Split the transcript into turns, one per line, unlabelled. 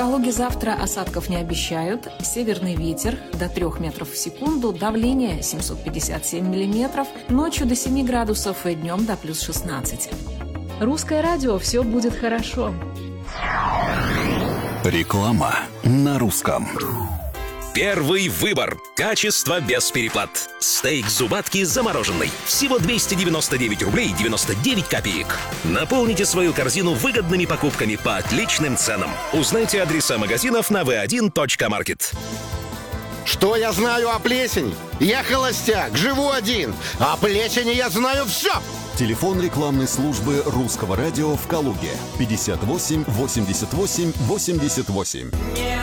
Калуге завтра осадков не обещают. Северный ветер до 3 метров в секунду, давление 757 миллиметров, ночью до 7 градусов и днем до плюс 16. Русское радио, все будет хорошо.
Реклама на русском.
Первый выбор. Качество без переплат. Стейк Зубатки замороженный. Всего 299 рублей 99 копеек. Наполните свою корзину выгодными покупками по отличным ценам. Узнайте адреса магазинов на v1.market.
Что я знаю о плесени? Я холостяк, живу один. О плесени я знаю все.
Телефон рекламной службы Русского радио в Калуге. 58 88 88.